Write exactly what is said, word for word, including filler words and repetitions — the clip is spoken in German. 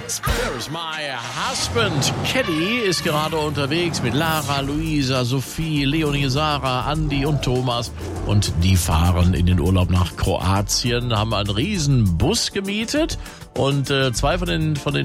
There's my husband. Caddy ist gerade unterwegs mit Lara, Luisa, Sophie, Leonie, Sarah, Andi und Thomas. Und die fahren in den Urlaub nach Kroatien, haben einen riesen Bus gemietet. Und äh, zwei von den, von den